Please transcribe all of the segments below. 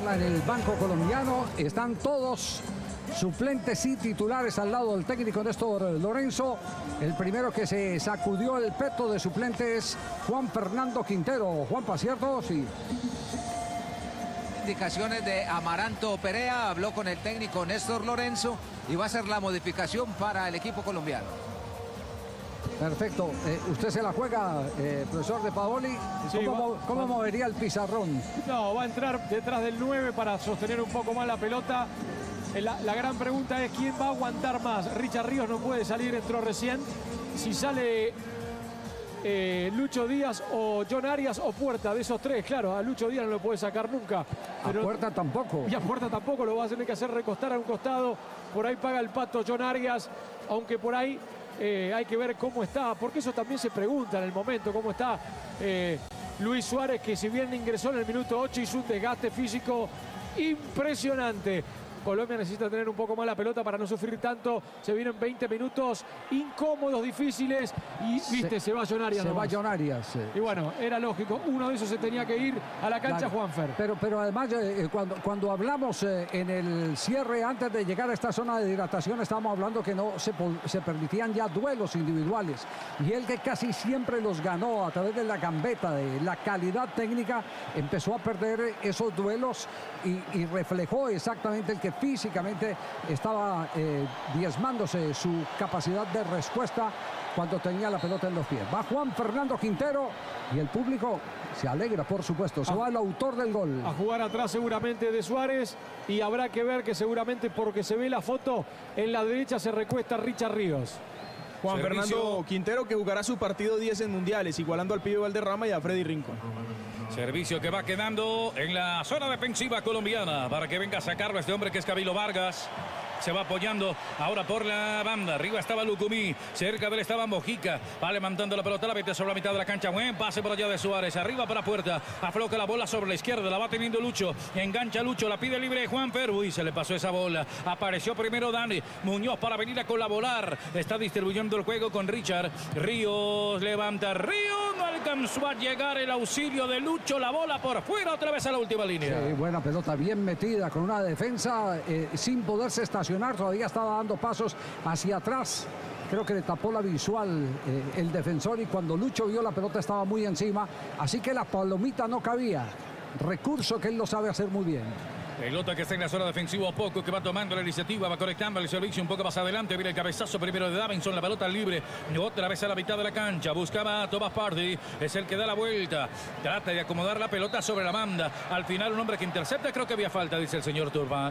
charla en el banco colombiano. Están todos suplentes y titulares al lado del técnico Néstor Lorenzo. El primero que se sacudió el peto de suplentes, Juan Fernando Quintero. Juanpa, ¿cierto? Sí. Indicaciones de Amaranto Perea, habló con el técnico Néstor Lorenzo y va a hacer la modificación para el equipo colombiano. Perfecto. ¿Usted se la juega, profesor De Paoli? Sí, ¿Cómo movería el pizarrón? No, va a entrar detrás del 9 para sostener un poco más la pelota. La gran pregunta es quién va a aguantar más. Richard Ríos no puede salir, entró recién. Si sale Lucho Díaz o John Arias o Puerta, de esos tres, claro, a Lucho Díaz no lo puede sacar nunca. Pero, a Puerta tampoco. Y a Puerta tampoco, lo va a tener que hacer recostar a un costado. Por ahí paga el pato John Arias, aunque por ahí hay que ver cómo está, porque eso también se pregunta en el momento, cómo está Luis Suárez, que si bien ingresó en el minuto 8 hizo un desgaste físico impresionante. Colombia necesita tener un poco más la pelota para no sufrir tanto. Se vienen 20 minutos incómodos, difíciles. Y viste, se va John Arias. Se va John Arias. Y bueno, era lógico. Uno de esos se tenía que ir a la cancha, claro. Juanfer. Pero además, cuando hablamos en el cierre, antes de llegar a esta zona de hidratación, estábamos hablando que no se permitían ya duelos individuales. Y él, que casi siempre los ganó a través de la gambeta, de la calidad técnica, empezó a perder esos duelos y reflejó exactamente el que físicamente estaba diezmándose su capacidad de respuesta cuando tenía la pelota en los pies. Va Juan Fernando Quintero y el público se alegra, por supuesto. Se va el autor del gol. A jugar atrás seguramente de Suárez, y habrá que ver que seguramente, porque se ve la foto, en la derecha se recuesta Richard Ríos. Juan Fernando Quintero, que jugará su partido 10 en mundiales, igualando al Pibe Valderrama y a Freddy Rincón. Servicio que va quedando en la zona defensiva colombiana para que venga a sacarlo este hombre que es Camilo Vargas. Se va apoyando ahora por la banda. Arriba estaba Lucumí. Cerca de él estaba Mojica. Va levantando la pelota. La mete sobre la mitad de la cancha. Buen pase por allá de Suárez. Arriba para Puerta. Afloca la bola sobre la izquierda. La va teniendo Lucho. Engancha Lucho. La pide libre Juan Perú. Y se le pasó esa bola. Apareció primero Dani Muñoz para venir a colaborar. Está distribuyendo el juego con Richard Ríos. Levanta Ríos. No alcanzó a llegar el auxilio de Lucho. La bola por fuera. Otra vez a la última línea. Sí, buena pelota. Bien metida con una defensa sin poderse estacionar. Todavía estaba dando pasos hacia atrás. Creo que le tapó la visual el defensor, y cuando Lucho vio la pelota estaba muy encima. Así que la palomita no cabía. Recurso que él lo sabe hacer muy bien. Pelota que está en la zona defensiva, poco que va tomando la iniciativa, va conectando el servicio un poco más adelante. Viene el cabezazo primero de Davinson, la pelota libre, otra vez a la mitad de la cancha. Buscaba a Thomas Partey, es el que da la vuelta. Trata de acomodar la pelota sobre la banda. Al final un hombre que intercepta, creo que había falta, dice el señor Turban.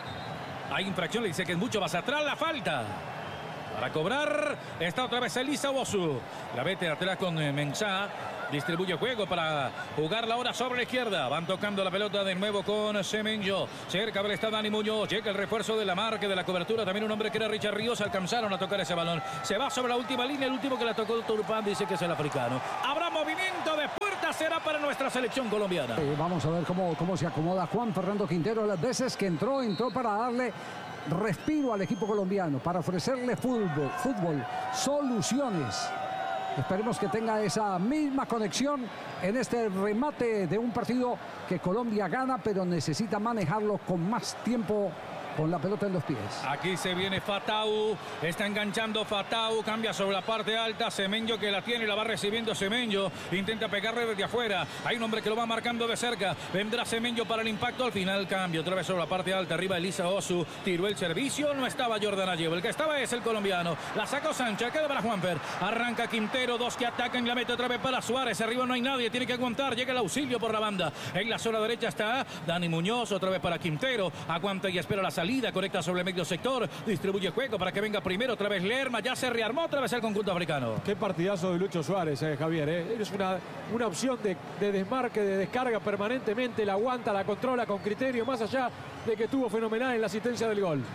Hay infracción, le dice que es mucho más atrás la falta. Para cobrar está otra vez Elisa Osu. La mete atrás con Mensah. Distribuye juego para jugar la hora sobre la izquierda. Van tocando la pelota de nuevo con Semenyo. Cerca está Dani Muñoz. Llega el refuerzo de la marca, de la cobertura. También un hombre que era Richard Ríos. Alcanzaron a tocar ese balón. Se va sobre la última línea. El último que la tocó Turpán dice que es el africano. Habrá movimiento de Puerta. Será para nuestra selección colombiana. Vamos a ver cómo se acomoda Juan Fernando Quintero. Las veces que entró para darle respiro al equipo colombiano, para ofrecerle fútbol, soluciones. Esperemos que tenga esa misma conexión en este remate de un partido que Colombia gana, pero necesita manejarlo con más tiempo, con la pelota en los pies. Aquí se viene Fatau, está enganchando Fatau, cambia sobre la parte alta, Semenyo que la tiene y la va recibiendo Semenyo, intenta pegarle desde afuera, hay un hombre que lo va marcando de cerca, vendrá Semenyo para el impacto, al final cambio, otra vez sobre la parte alta, arriba Elisa Osu, tiró el servicio, no estaba Jordan Ayew, el que estaba es el colombiano, la sacó Sánchez, queda para Juanfer, arranca Quintero, dos que atacan, la mete otra vez para Suárez, arriba no hay nadie, tiene que aguantar, llega el auxilio por la banda, en la zona derecha está Dani Muñoz, otra vez para Quintero, aguanta y espera la salida. Conecta sobre el medio sector, distribuye juego para que venga primero otra vez Lerma, ya se rearmó otra vez el conjunto africano. Qué partidazo de Lucho Suárez, Javier. Es una opción de desmarque, de descarga permanentemente, la aguanta, la controla con criterio, más allá de que estuvo fenomenal en la asistencia del gol.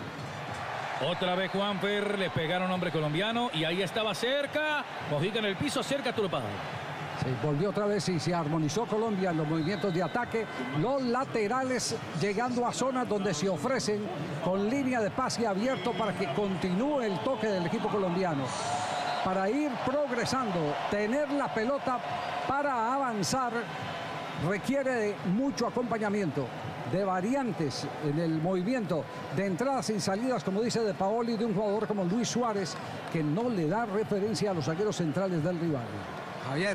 Otra vez Juanfer, le pegaron hombre colombiano y ahí estaba cerca, Mojica en el piso, cerca Turpán. Se volvió otra vez y se armonizó Colombia en los movimientos de ataque. Los laterales llegando a zonas donde se ofrecen con línea de pase abierto para que continúe el toque del equipo colombiano. Para ir progresando, tener la pelota para avanzar requiere de mucho acompañamiento. de variantes en el movimiento, de entradas y salidas, como dice De Paoli, de un jugador como Luis Suárez, que no le da referencia a los zagueros centrales del rival. Javier,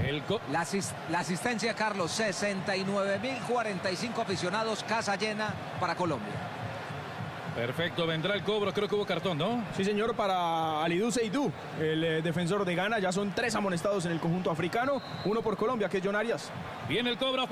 la asistencia, Carlos, 69.045 aficionados, casa llena para Colombia. Perfecto, vendrá el cobro, creo que hubo cartón, ¿no? Sí, señor, para Alidou Seydou, el defensor de Ghana. Ya son 3 amonestados en el conjunto africano, 1 por Colombia, que es John Arias. Viene el cobro,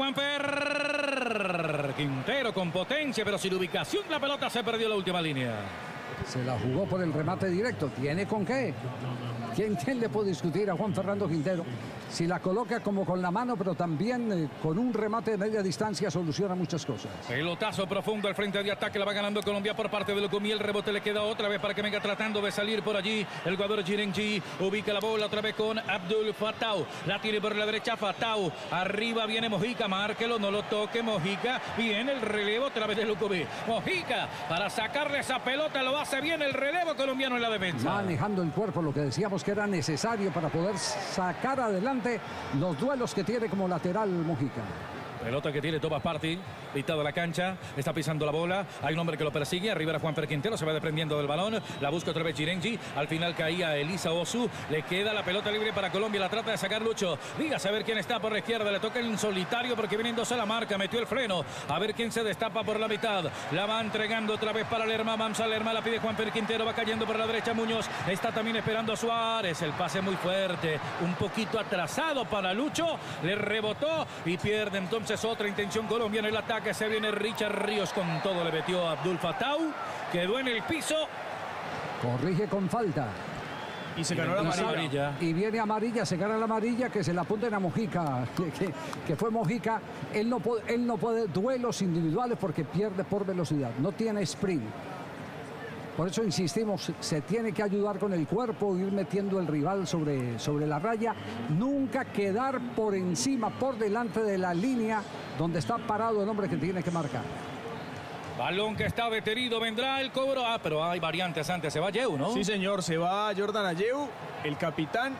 Juanfer Quintero con potencia, pero sin ubicación. La pelota se perdió la última línea. Se la jugó por el remate directo. ¿Tiene con qué? ¿Quién le puede discutir a Juan Fernando Quintero? Si la coloca como con la mano, pero también con un remate de media distancia, soluciona muchas cosas. Pelotazo profundo al frente de ataque, la va ganando Colombia por parte de Lucumí. El rebote le queda otra vez para que venga tratando de salir por allí. El jugador Girengi ubica la bola otra vez con Abdul Fattah. La tiene por la derecha Fattah. Arriba viene Mojica, márquelo, no lo toque Mojica. Viene el relevo otra vez de Lucumí. Mojica para sacarle esa pelota, lo hace bien el relevo colombiano en la defensa. Manejando el cuerpo, lo que decíamos que era necesario para poder sacar adelante los duelos que tiene como lateral Mojica. Pelota que tiene Thomas Partey, mitad de la cancha, está pisando la bola, hay un hombre que lo persigue, arriba era Juanfer Quintero, se va desprendiendo del balón, la busca otra vez Girengi, al final caía Elisa Osu, le queda la pelota libre para Colombia, la trata de sacar Lucho, dígase a ver quién está por la izquierda, le toca en solitario porque viniéndose la marca, metió el freno, a ver quién se destapa por la mitad, la va entregando otra vez para Lerma, Mamsa Lerma, la pide Juanfer Quintero, va cayendo por la derecha Muñoz, está también esperando a Suárez, el pase muy fuerte, un poquito atrasado para Lucho, le rebotó y pierde entonces otra intención Colombia en el ataque. Se viene Richard Ríos con todo, le metió a Abdul Fattah, quedó en el piso. Corrige con falta. Y se ganó la amarilla. Y viene amarilla, se gana la amarilla, que se la apunten a Mojica, que fue Mojica. Él no puede duelos individuales porque pierde por velocidad, no tiene sprint. Por eso insistimos, se tiene que ayudar con el cuerpo, ir metiendo el rival sobre la raya, nunca quedar por encima, por delante de la línea donde está parado el hombre que tiene que marcar. Balón que está detenido, vendrá el cobro. Pero hay variantes antes, se va Ayew, ¿no? Sí, señor, se va Jordan Ayew, el capitán,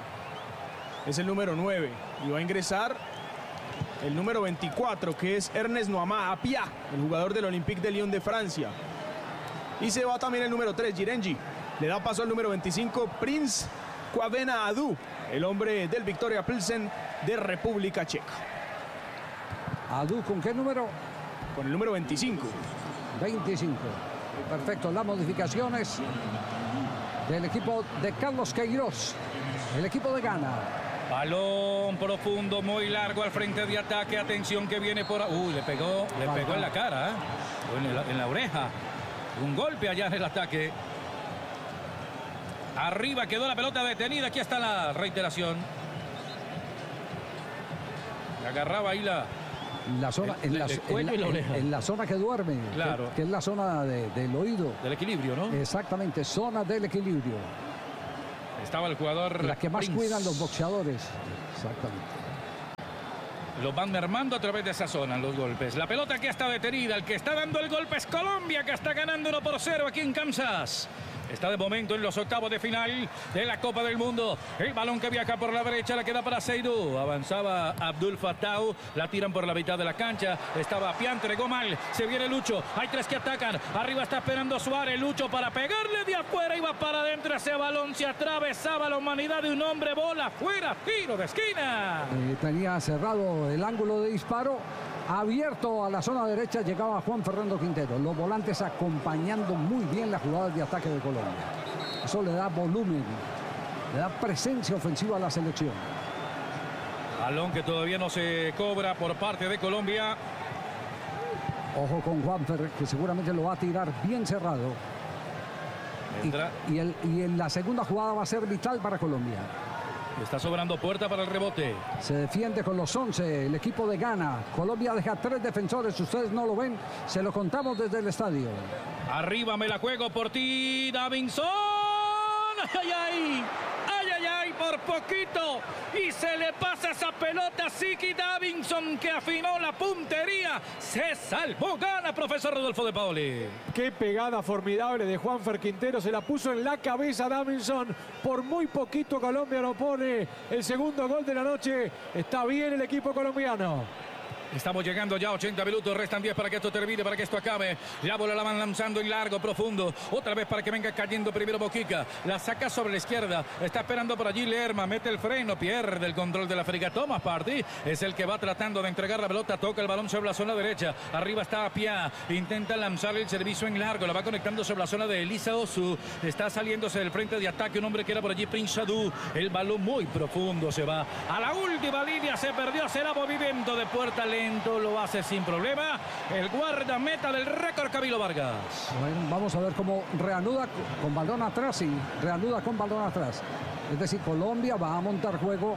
es el número 9, y va a ingresar el número 24, que es Ernest Noama Apia, el jugador del Olympique de Lyon de Francia. Y se va también el número 3, Girengi. Le da paso al número 25, Prince Kwabena Adu, el hombre del Victoria Pilsen de República Checa. Adu, ¿con qué número? Con el número 25. 25. Perfecto, las modificaciones del equipo de Carlos Queiroz, el equipo de Ghana. Balón profundo, muy largo al frente de ataque. Atención que viene por... le pegó en la cara, ¿eh? O en la oreja. Un golpe allá en el ataque. Arriba quedó la pelota detenida. Aquí está la reiteración. Agarraba ahí la zona, en la zona que duerme, claro, que es la zona del oído. Del equilibrio, ¿no? Exactamente, zona del equilibrio. Estaba el jugador... La que más Prince. cuidan los boxeadores. Exactamente. Los van mermando a través de esa zona los golpes. La pelota que está detenida. El que está dando el golpe es Colombia, que está ganando 1-0 aquí en Kansas. Está de momento en los octavos de final de la Copa del Mundo. El balón que viaja por la derecha la queda para Seydou. Avanzaba Abdul Fattah. La tiran por la mitad de la cancha. Estaba Pian, entregó mal. Se viene Lucho. Hay 3 que atacan. Arriba está esperando Suárez. Lucho para pegarle de afuera. Iba para adentro. Ese balón se atravesaba la humanidad de un hombre. Bola fuera. Tiro de esquina. Tenía cerrado el ángulo de disparo. Abierto a la zona derecha llegaba Juan Fernando Quintero. Los volantes acompañando muy bien las jugadas de ataque de Colombia. Eso le da volumen, le da presencia ofensiva a la selección. Balón que todavía no se cobra por parte de Colombia. Ojo con Juanfer, que seguramente lo va a tirar bien cerrado. Y en la segunda jugada va a ser vital para Colombia. Está sobrando puerta para el rebote. Se defiende con los 11 el equipo de Ghana. Colombia deja 3 defensores. Ustedes no lo ven, se lo contamos desde el estadio. Arriba me la juego por ti, Davinson. ¡Ay, ay! ¡Ay, ay, ay! Por poquito. Y se le pasa esa pelota a Siki Davinson, que afinó la puntería. Se salvó. Gana, profesor Rodolfo De Paoli. Qué pegada formidable de Juanfer Quintero. Se la puso en la cabeza Davinson. Por muy poquito Colombia lo pone el segundo gol de la noche. Está bien el equipo colombiano. Estamos llegando ya a 80 minutos, restan 10 para que esto termine, para que esto acabe. La bola la van lanzando en largo, profundo. Otra vez para que venga cayendo primero Mojica. La saca sobre la izquierda. Está esperando por allí Lerma. Mete el freno, pierde el control de la África. Thomas Partey es el que va tratando de entregar la pelota. Toca el balón sobre la zona derecha. Arriba está Apia. Intenta lanzar el servicio en largo. La va conectando sobre la zona de Elisa Osu. Está saliéndose del frente de ataque un hombre que era por allí, Prince Adu. El balón muy profundo se va a la última línea. Se perdió. Será movimiento de puerta lenta. Lo hace sin problema el guardameta del récord, Camilo Vargas. Bueno, vamos a ver cómo reanuda con balón atrás y reanuda con balón atrás. Es decir, Colombia va a montar juego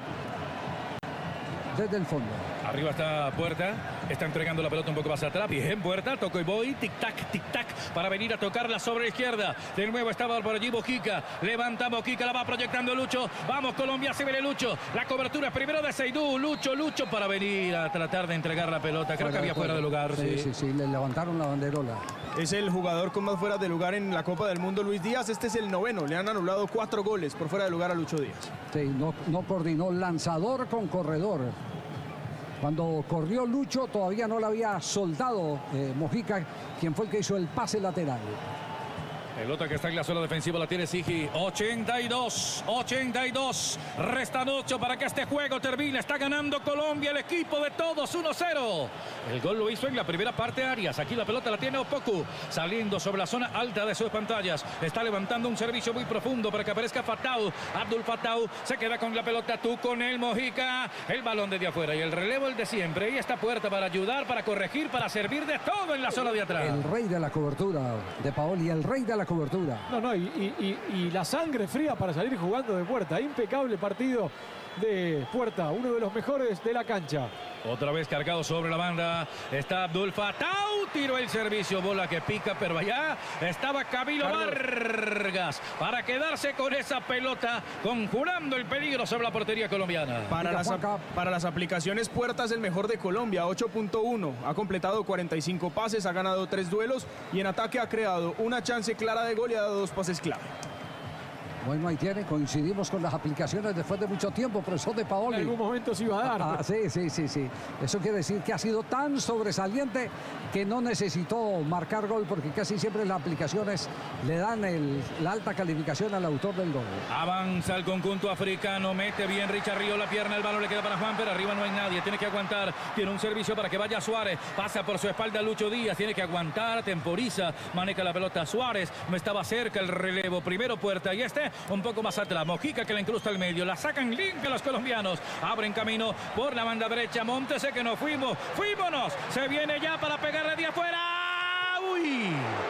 desde el fondo. Arriba está Puerta, está entregando la pelota un poco más atrás. Bien, Puerta, toco y voy, tic-tac, para venir a tocarla sobre la izquierda. De nuevo estaba por allí Mojica, levanta Mojica, la va proyectando Lucho. Vamos Colombia, se viene Lucho. La cobertura es primero de Seydou, Lucho para venir a tratar de entregar la pelota. Creo que había fuera de lugar. Sí, le levantaron la banderola. Es el jugador con más fuera de lugar en la Copa del Mundo, Luis Díaz. Este es el 9º, le han anulado 4 goles por fuera de lugar a Lucho Díaz. Sí, no coordinó lanzador con corredor. Cuando corrió Lucho todavía no le había soldado Mojica, quien fue el que hizo el pase lateral. Pelota que está en la zona defensiva la tiene Sigi. 82. Restan 8 para que este juego termine. Está ganando Colombia, el equipo de todos, 1-0. El gol lo hizo en la primera parte Arias. Aquí la pelota la tiene Opoku, saliendo sobre la zona alta de sus pantallas. Está levantando un servicio muy profundo para que aparezca Fatau. Abdul Fatau se queda con la pelota. Tú con el Mojica. El balón desde afuera y el relevo el de siempre. Y esta Puerta para ayudar, para corregir, para servir de todo en la zona de atrás. El rey de la cobertura de Paoli, el rey de la cobertura. Y la sangre fría para salir jugando de Puerta. Impecable partido de Puerta, uno de los mejores de la cancha. Otra vez cargado sobre la banda. Está Abdul Fatau. Tiró el servicio. Bola que pica, pero allá estaba Camilo Vargas para quedarse con esa pelota, conjurando el peligro sobre la portería colombiana. Para las aplicaciones, Puerta es el mejor de Colombia, 8.1. Ha completado 45 pases, ha ganado 3 duelos y en ataque ha creado una chance clara de gol y ha dado 2 pases clave. Bueno, ahí tiene, coincidimos con las aplicaciones después de mucho tiempo, profesor de Paoli. En algún momento se iba a dar. Sí. Eso quiere decir que ha sido tan sobresaliente que no necesitó marcar gol, porque casi siempre las aplicaciones le dan la alta calificación al autor del gol. Avanza el conjunto africano, mete bien Richard Río la pierna, el balón le queda para Juan, pero arriba no hay nadie, tiene que aguantar, tiene un servicio para que vaya Suárez, pasa por su espalda Lucho Díaz, tiene que aguantar, temporiza, maneja la pelota Suárez, no estaba cerca el relevo, primero Puerta y un poco más atrás, Mojica que la incrusta al medio, la sacan limpia los colombianos, abren camino por la banda derecha, Móntese que nos fuímonos, se viene ya para pegarle de afuera, ¡uy!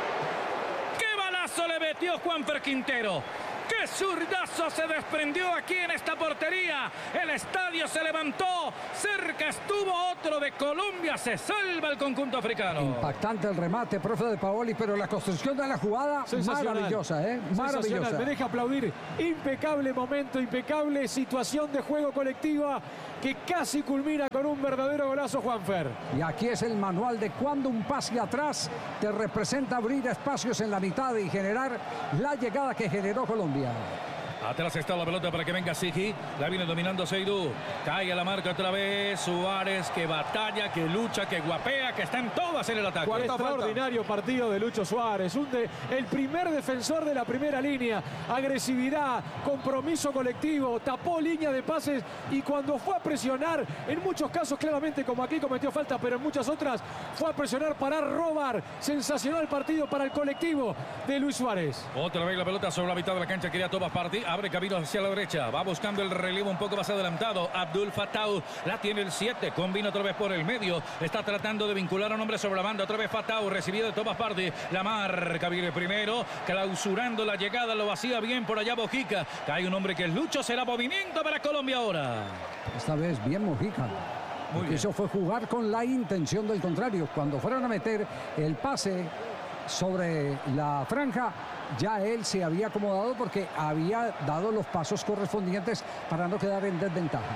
¡Qué balazo le metió Juanfer Quintero! ¡Qué zurdazo se desprendió aquí en esta portería! El estadio se levantó. Cerca estuvo otro de Colombia. Se salva el conjunto africano. Impactante el remate, profe de Paoli, pero la construcción de la jugada maravillosa, maravillosa. Me deja aplaudir. Impecable momento, impecable situación de juego colectiva que casi culmina con un verdadero golazo, Juanfer. Y aquí es el manual de cuando un pase atrás te representa abrir espacios en la mitad y generar la llegada que generó Colombia. Atrás está la pelota para que venga Sigi. La viene dominando Seydou. Cae a la marca otra vez. Suárez que batalla, que lucha, que guapea, que están todas en el ataque. Extraordinario partido de Lucho Suárez. El primer defensor de la primera línea. Agresividad, compromiso colectivo, tapó línea de pases y cuando fue a presionar, en muchos casos claramente como aquí cometió falta, pero en muchas otras fue a presionar para robar. Sensacional partido para el colectivo de Luis Suárez. Otra vez la pelota sobre la mitad de la cancha. Quería Thomas Partey. Abre camino hacia la derecha. Va buscando el relevo un poco más adelantado. Abdul Fatau. La tiene el 7. Combina otra vez por el medio. Está tratando de vincular a un hombre sobre la banda. Otra vez Fatau. Recibido de Thomas Partey. La marca viene primero. Clausurando la llegada. Lo vacía bien por allá Mojica. Cae un hombre que es Lucho. Será movimiento para Colombia ahora. Esta vez bien Mojica. Porque eso fue jugar con la intención del contrario. Cuando fueron a meter el pase sobre la franja, ya él se había acomodado porque había dado los pasos correspondientes para no quedar en desventaja.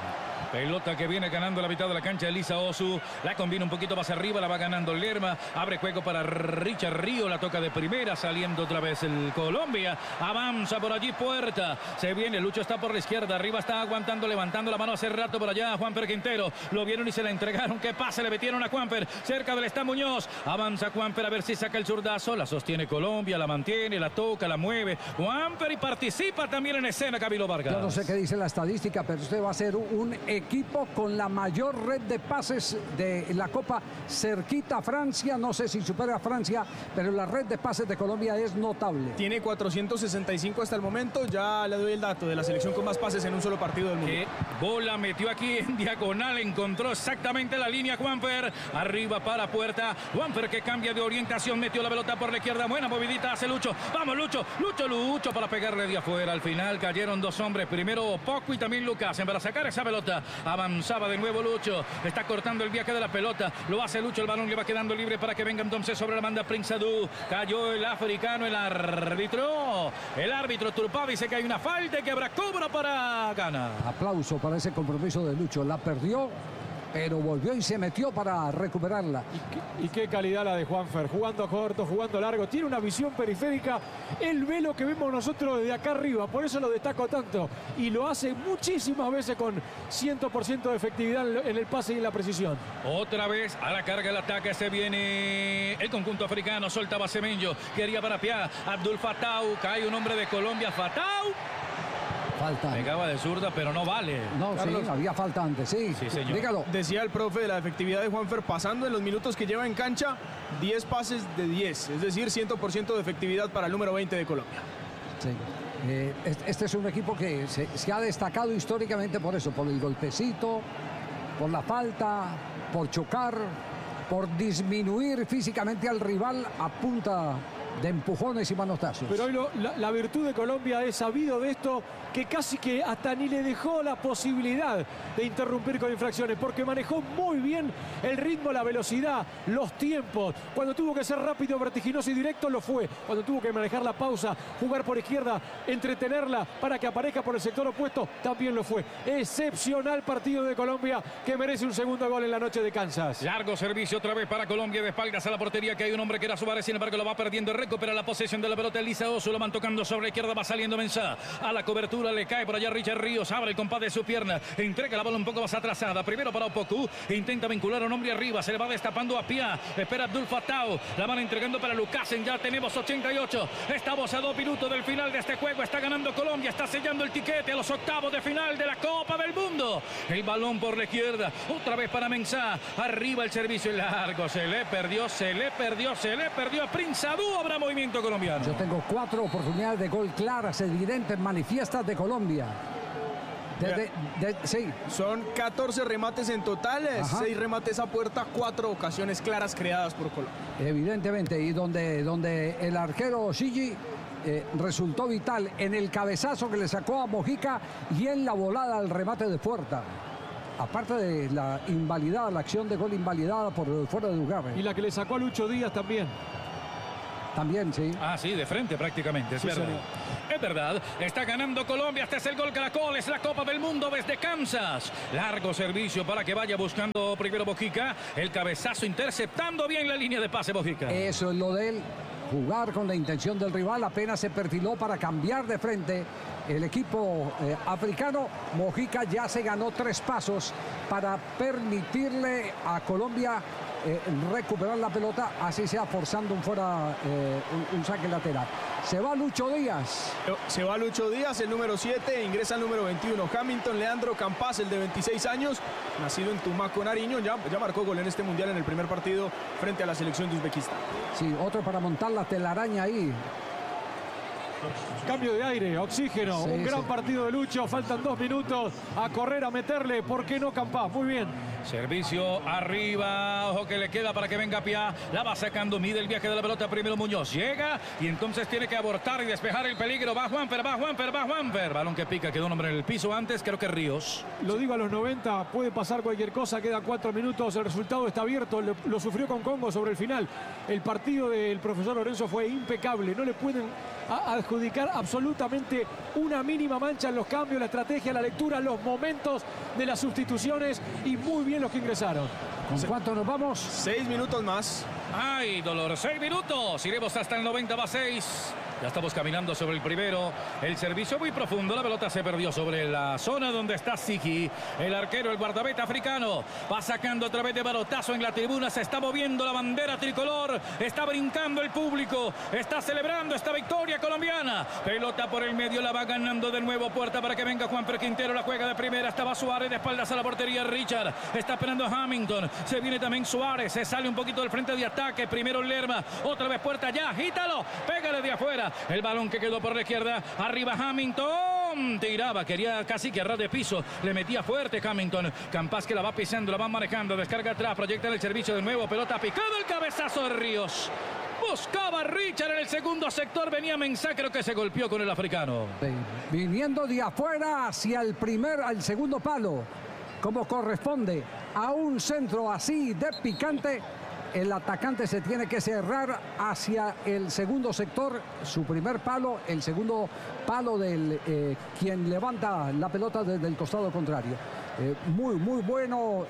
Pelota que viene ganando la mitad de la cancha Elisa Osu. La combina un poquito más arriba, la va ganando Lerma. Abre juego para Richard Río, la toca de primera, saliendo otra vez el Colombia. Avanza por allí Puerta. Se viene, Lucho está por la izquierda, arriba está aguantando, levantando la mano hace rato por allá. Juanfer Quintero, lo vieron y se la entregaron. ¿Qué pase? Le metieron a Juanfer, cerca del está Muñoz. Avanza Juanfer a ver si saca el zurdazo. La sostiene Colombia, la mantiene, la toca, la mueve. Juanfer y participa también en escena Camilo Vargas. Yo no sé qué dice la estadística, pero usted va a ser un equipo con la mayor red de pases de la Copa, cerquita a Francia. No sé si supera a Francia, pero la red de pases de Colombia es notable. Tiene 465 hasta el momento. Ya le doy el dato de la selección con más pases en un solo partido del mundo. ¿Qué bola metió aquí en diagonal? Encontró exactamente la línea Juanfer. Arriba para Puerta. Juanfer que cambia de orientación. Metió la pelota por la izquierda. Buena movidita hace Lucho. Vamos Lucho. Lucho para pegarle de afuera. Al final cayeron dos hombres. Primero Poco y también Lucas. Para sacar esa pelota. Avanzaba de nuevo Lucho. Está cortando el viaje de la pelota. Lo hace Lucho. El balón le va quedando libre para que venga entonces sobre la banda Prince Adu. Cayó el africano. El árbitro Turpá dice que hay una falta y que habrá cobro para Ghana. Aplauso para ese compromiso de Lucho. La perdió, pero volvió y se metió para recuperarla. Y qué calidad la de Juanfer, jugando corto, jugando largo, tiene una visión periférica, él ve lo que vemos nosotros desde acá arriba, por eso lo destaco tanto, y lo hace muchísimas veces con 100% de efectividad en el pase y en la precisión. Otra vez a la carga el ataque, se viene el conjunto africano, soltaba Semenyo, quería para Piá, Abdul Fatau, cae un hombre de Colombia, Fatau. Falta. Pegaba de zurda, pero no vale. No, Carlos. sí, había falta antes, sí. Sí, señor. Dígalo. Decía el profe de la efectividad de Juanfer, pasando en los minutos que lleva en cancha, 10 pases de 10, es decir, 100% de efectividad para el número 20 de Colombia. Sí. Este es un equipo que se ha destacado históricamente por eso, por el golpecito, por la falta, por chocar, por disminuir físicamente al rival a punta de empujones y manotazos. Pero hoy la virtud de Colombia es sabido de esto, que casi que hasta ni le dejó la posibilidad de interrumpir con infracciones, porque manejó muy bien el ritmo, la velocidad, los tiempos. Cuando tuvo que ser rápido, vertiginoso y directo, lo fue. Cuando tuvo que manejar la pausa, jugar por izquierda, entretenerla para que aparezca por el sector opuesto, también lo fue. Excepcional partido de Colombia, que merece un segundo gol en la noche de Kansas. Largo servicio otra vez para Colombia, de espaldas a la portería, que hay un hombre que era Suárez, sin embargo lo va perdiendo, recupera la posesión de la pelota Elisa Osu, lo van tocando sobre la izquierda, va saliendo Mensah a la cobertura, le cae por allá Richard Ríos, abre el compás de su pierna, entrega la bola un poco más atrasada, primero para Opoku, intenta vincular a un hombre arriba, se le va destapando a Piá, espera Abdul Fatau, la van entregando para Lucasen, ya tenemos 88, estamos a 2 minutos del final de este juego, está ganando Colombia, está sellando el tiquete a los octavos de final de la Copa del Mundo, el balón por la izquierda, otra vez para Mensah, arriba el servicio largo, se le perdió a Prince Adu, habrá movimiento colombiano. Yo tengo 4 oportunidades de gol claras, evidentes, manifiestas de Colombia. Sí. Son 14 remates en total, Ajá. 6 remates a puerta, 4 ocasiones claras creadas por Colombia. Evidentemente, y donde el arquero Shigi resultó vital en el cabezazo que le sacó a Mojica y en la volada al remate de Puerta. Aparte de la invalidada, la acción de gol invalidada por fuera de lugar. Y la que le sacó a Lucho Díaz también. También, sí. Ah, sí, de frente prácticamente, es verdad. Señor. Es verdad, está ganando Colombia, este es el gol Caracol, es la Copa del Mundo desde Kansas. Largo servicio para que vaya buscando primero Mojica, el cabezazo interceptando bien la línea de pase Mojica. Eso es lo de él, jugar con la intención del rival, apenas se perfiló para cambiar de frente el equipo africano. Mojica ya se ganó 3 pasos para permitirle a Colombia recuperar la pelota, así sea forzando un saque lateral. Se va Lucho Díaz. Se va Lucho Díaz, el número 7, ingresa el número 21. Hamilton Leandro Campas, el de 26 años, nacido en Tumaco, Nariño, ya marcó gol en este mundial en el primer partido frente a la selección de Uzbekistán. Sí, otro para montar la telaraña ahí. Cambio de aire, oxígeno, Sí, un gran sí. partido de Lucho, faltan 2 minutos, a correr, a meterle, ¿por qué no Campas? Muy bien, Servicio arriba, ojo que le queda para que venga Piá, la va sacando, mide el viaje de la pelota, primero Muñoz, llega y entonces tiene que abortar y despejar el peligro, va Juanfer, balón que pica, quedó un hombre en el piso antes, creo que Ríos. Lo digo a los 90, puede pasar cualquier cosa, quedan 4 minutos, el resultado está abierto, lo sufrió con Congo sobre el final. El partido del profesor Lorenzo fue impecable, no le pueden adjudicar absolutamente una mínima mancha en los cambios, la estrategia, la lectura, los momentos de las sustituciones y muy bien los que ingresaron. ¿Con cuánto nos vamos? 6 minutos más. Ay, dolor, 6 minutos, iremos hasta el 90, va 6. Ya estamos caminando sobre el primero. El servicio muy profundo. La pelota se perdió sobre la zona donde está Siki. El arquero, el guardameta africano. Va sacando otra vez de balotazo en la tribuna. Se está moviendo la bandera tricolor. Está brincando el público. Está celebrando esta victoria colombiana. Pelota por el medio. La va ganando de nuevo. Puerta para que venga Juanfer Quintero. La juega de primera. Estaba Suárez de espaldas a la portería. Richard. Está esperando a Hamilton. Se viene también Suárez. Se sale un poquito del frente de ataque. Primero Lerma. Otra vez Puerta ya. Agítalo. Pégale de afuera. El balón que quedó por la izquierda. Arriba Hamilton. Tiraba. Quería casi que ras de piso. Le metía fuerte Hamilton. Campas que la va pisando. La va manejando. Descarga atrás. Proyecta en el servicio de nuevo. Pelota picada. El cabezazo de Ríos. Buscaba Richard en el segundo sector. Venía Mensah. Creo que se golpeó con el africano. Viniendo de afuera hacia al segundo palo. Como corresponde a un centro así de picante. El atacante se tiene que cerrar hacia el segundo sector, su primer palo, el segundo palo del quien levanta la pelota desde el costado contrario. Muy bueno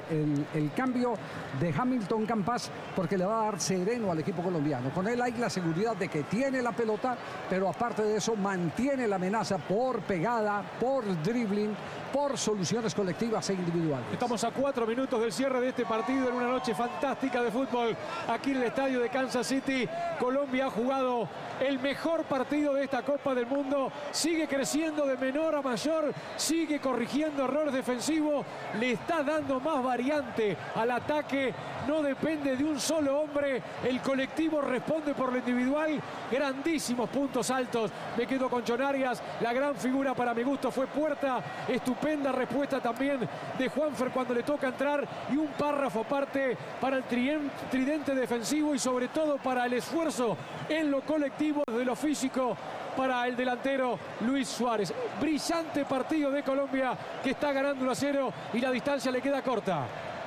el cambio de Hamilton Campas, porque le va a dar sereno al equipo colombiano. Con él hay la seguridad de que tiene la pelota, pero aparte de eso mantiene la amenaza por pegada, por dribbling, por soluciones colectivas e individuales. Estamos a 4 minutos del cierre de este partido en una noche fantástica de fútbol aquí en el estadio de Kansas City. Colombia ha jugado el mejor partido de esta Copa del Mundo, sigue creciendo de menor a mayor, sigue corrigiendo errores defensivos, le está dando más variante al ataque, no depende de un solo hombre, el colectivo responde por lo individual, grandísimos puntos altos. Me quedo con John Arias, la gran figura para mi gusto fue Puerta, estupenda respuesta también de Juanfer cuando le toca entrar y un párrafo aparte para el tridente defensivo y sobre todo para el esfuerzo en lo colectivo de lo físico para el delantero Luis Suárez. Brillante partido de Colombia que está ganando 1-0 y la distancia le queda corta.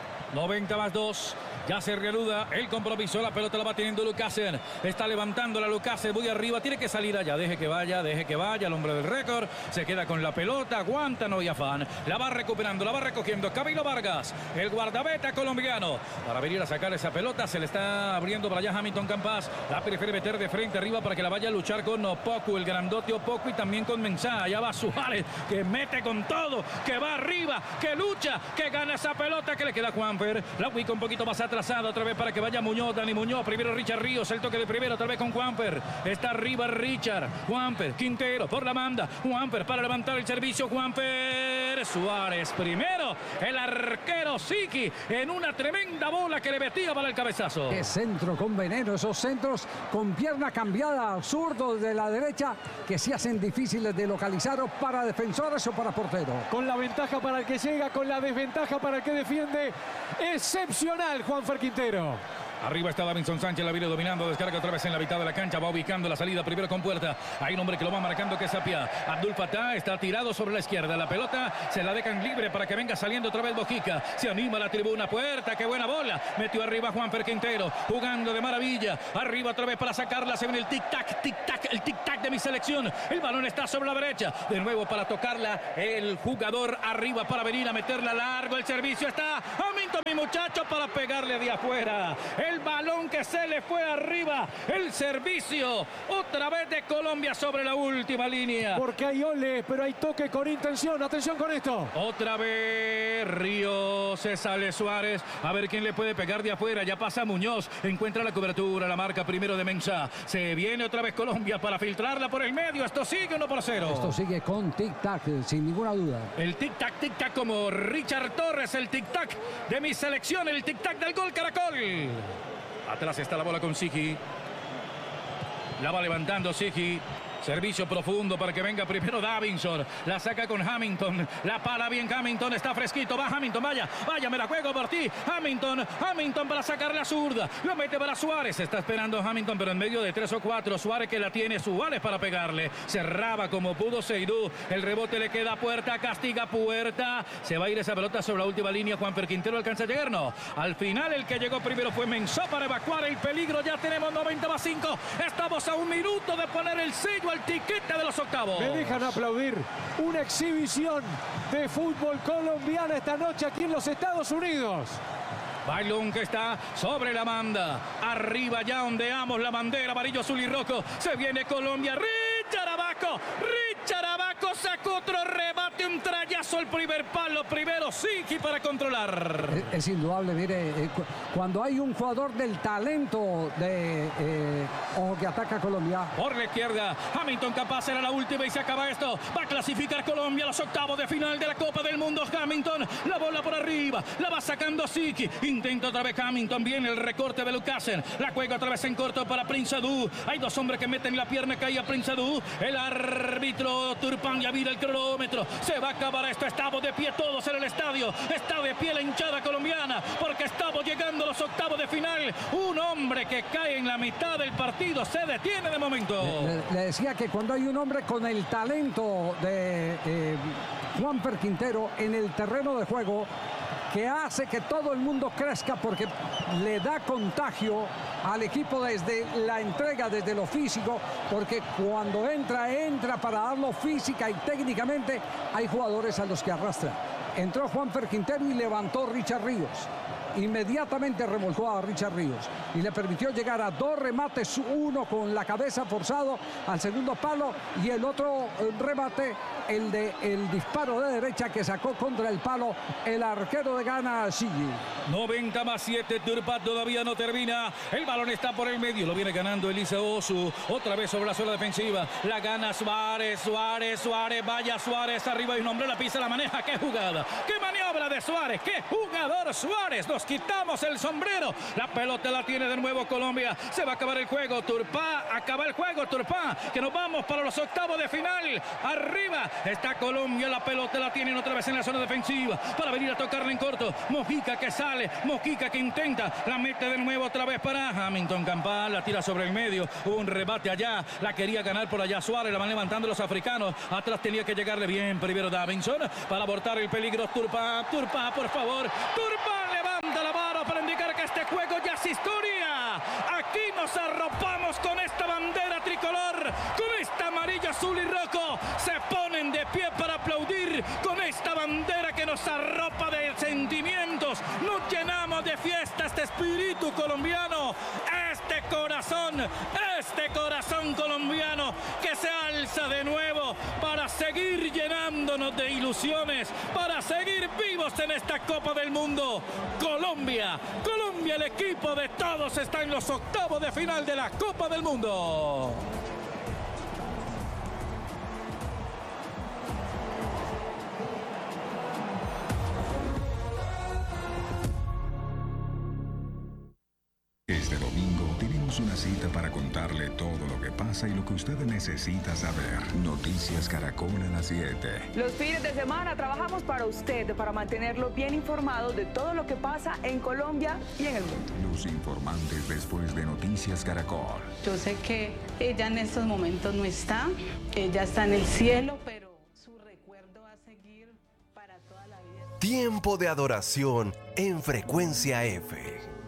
90 más 2. Ya se reanuda el compromiso. La pelota la va teniendo Lucasen. Está levantando la Lucasen muy arriba. Tiene que salir allá. Deje que vaya. El hombre del récord. Se queda con la pelota. Aguanta, no hay afán. La va recuperando, la va recogiendo Camilo Vargas. El guardameta colombiano. Para venir a sacar esa pelota. Se le está abriendo para allá Hamilton Campas. La prefiere meter de frente arriba para que la vaya a luchar con Opoku. El grandote Opoku y también con Mensah. Allá va Suárez. Que mete con todo. Que va arriba. Que lucha. Que gana esa pelota. Que le queda a Juanfer. La ubica un poquito más atrasada otra vez para que vaya Muñoz, Dani Muñoz, primero Richard Ríos, el toque de primero, otra vez con Juanfer, está arriba Richard, Juanfer, Quintero por la banda, Juanfer para levantar el servicio, Juanfer, Suárez primero, el arquero Siki en una tremenda bola que le metía para el cabezazo. Qué centro con veneno, esos centros con pierna cambiada, zurdos de la derecha, que se hacen difíciles de localizar o para defensores o para portero. Con la ventaja para el que llega, con la desventaja para el que defiende, excepcional Juanfer Quintero. Arriba está Davinson Sánchez, la viene dominando, descarga otra vez en la mitad de la cancha, va ubicando la salida primero con Puerta. Hay un hombre que lo va marcando que es Apia. Abdul Fattah está tirado sobre la izquierda, la pelota se la dejan libre para que venga saliendo otra vez Bojica. Se anima la tribuna, Puerta, qué buena bola. Metió arriba Juanfer Quintero, jugando de maravilla. Arriba otra vez para sacarla, se viene el tic-tac, el tic-tac de mi selección. El balón está sobre la derecha, de nuevo para tocarla el jugador arriba para venir a meterla largo. El servicio está Hamilton, mi muchacho, para pegarle de afuera. El balón que se le fue arriba. El servicio otra vez de Colombia sobre la última línea. Porque hay ole, pero hay toque con intención. Atención con esto. Otra vez Ríos, se sale Suárez. A ver quién le puede pegar de afuera. Ya pasa Muñoz. Encuentra la cobertura. La marca primero de Mensah. Se viene otra vez Colombia para filtrarla por el medio. Esto sigue 1-0. Esto sigue con tic-tac, sin ninguna duda. El tic-tac como Richard Torres. El tic-tac de mi selección. El tic-tac del gol Caracol. Atrás está la bola con Siki. La va levantando Siki. Servicio profundo para que venga primero Davinson. La saca con Hamilton. La para bien Hamilton. Está fresquito. Va Hamilton. Vaya, me la juego por ti. Hamilton para sacar la zurda. Lo mete para Suárez. Está esperando Hamilton, pero en medio de 3 o 4. Suárez que la tiene. Suárez para pegarle. Cerraba como pudo Seydou. El rebote le queda a Puerta. Castiga Puerta. Se va a ir esa pelota sobre la última línea. Juanfer Quintero alcanza a llegar. No. Al final el que llegó primero fue Mensah para evacuar el peligro. Ya tenemos 90+5. Estamos a 1 minuto de poner el sello al tiquete de los octavos. Me dejan aplaudir una exhibición de fútbol colombiana esta noche aquí en los Estados Unidos. Bailón que está sobre la banda. Arriba ya ondeamos la bandera amarillo, azul y rojo. Se viene Colombia. Richard Abaco sacó otro rebate, un trayazo al primer palo. Primero Siki para controlar. Es indudable, mire, cuando hay un jugador del talento de que ataca a Colombia. Por la izquierda, Hamilton capaz era la última y se acaba esto. Va a clasificar Colombia a los octavos de final de la Copa del Mundo. Hamilton, la bola por arriba, la va sacando Siki. Intenta otra vez Hamilton, viene el recorte de Lucasen. La juega otra vez en corto para Prince Adu. Hay 2 hombres que meten la pierna, caía Prince Adu. El árbitro Turpán ya mira el cronómetro. Se va a acabar esto. Estamos de pie todos en el estadio. Está de pie la hinchada colombiana porque estamos llegando a los octavos de final. Un hombre que cae en la mitad del partido se detiene de momento. Le decía que cuando hay un hombre con el talento de Juanfer Quintero en el terreno de juego, que hace que todo el mundo crezca porque le da contagio al equipo desde la entrega, desde lo físico, porque cuando entra para darlo física y técnicamente, hay jugadores a los que arrastra. Entró Juanfer Quintero y levantó Richard Ríos. Inmediatamente remolcó a Richard Ríos y le permitió llegar a 2 remates, uno con la cabeza forzado al segundo palo y el otro remate, el disparo de derecha que sacó contra el palo el arquero de Ghana, Sigi. 90+7, Turpá todavía no termina. El balón está por el medio, lo viene ganando Elisa Osu. Otra vez sobre la zona defensiva. La gana Suárez. Vaya Suárez, arriba hay un hombre, la pisa, la maneja. ¡Qué jugada! ¡Qué maniobra de Suárez! ¡Qué jugador Suárez! Nos quitamos el sombrero. La pelota la tiene de nuevo Colombia. Se va a acabar el juego. Turpá, acaba el juego. Turpá, que nos vamos para los octavos de final. Arriba está Colombia. La pelota la tienen otra vez en la zona defensiva para venir a tocarla en corto. Mojica que sale. Mojica que intenta. La mete de nuevo otra vez para Hamilton Campal. La tira sobre el medio. Hubo un rebate allá. La quería ganar por allá Suárez. La van levantando los africanos. Atrás tenía que llegarle bien primero Davinson para abortar el peligro. Turpá, por favor. Turpá levanta la vara para indicar que este juego ya es historia. Aquí nos arropamos con esta bandera tricolor, con esta amarilla, azul y rojo. Se ponen de pie para aplaudir con esta bandera que nos arropa de sentimientos. Nos llenamos de fiesta, este espíritu colombiano, este corazón colombiano que se alza de nuevo para seguir llenándonos de ilusiones, para seguir vivos en esta Copa del Mundo. Colombia, el equipo de todos está en los octavos de final de la Copa del Mundo. Este domingo tenemos una cita para contarle todo lo que pasa y lo que usted necesita saber. Noticias Caracol a las 7. Los fines de semana trabajamos para usted, para mantenerlo bien informado de todo lo que pasa en Colombia y en el mundo. Los informantes después de Noticias Caracol. Yo sé que ella en estos momentos no está, ella está en el cielo, pero su recuerdo va a seguir para toda la vida. Tiempo de adoración en Frecuencia F.